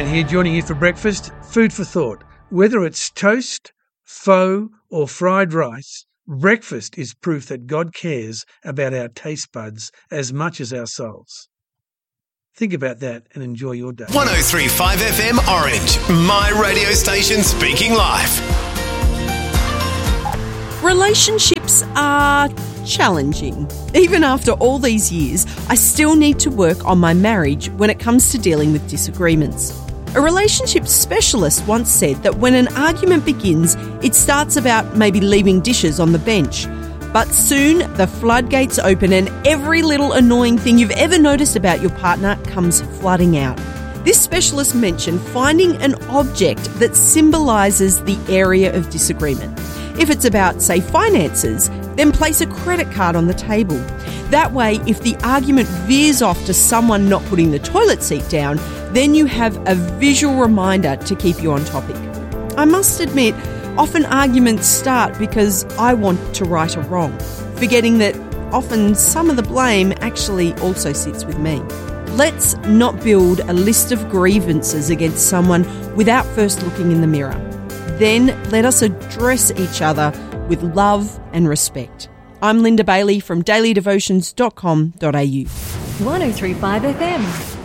Simon here, joining you for breakfast. Food for thought. Whether it's toast, pho or fried rice, breakfast is proof that God cares about our taste buds as much as our souls. Think about that and enjoy your day. 103.5 FM Orange, my radio station speaking life. Relationships are challenging. Even after all these years, I still need to work on my marriage when it comes to dealing with disagreements. A relationship specialist once said that when an argument begins, it starts about maybe leaving dishes on the bench. But soon the floodgates open and every little annoying thing you've ever noticed about your partner comes flooding out. This specialist mentioned finding an object that symbolises the area of disagreement. If it's about, say, finances, then place a credit card on the table. That way, if the argument veers off to someone not putting the toilet seat down, then you have a visual reminder to keep you on topic. I must admit, often arguments start because I want to right a wrong, forgetting that often some of the blame actually also sits with me. Let's not build a list of grievances against someone without first looking in the mirror. Then let us address each other with love and respect. I'm Linda Bailey from dailydevotions.com.au. 103.5 FM.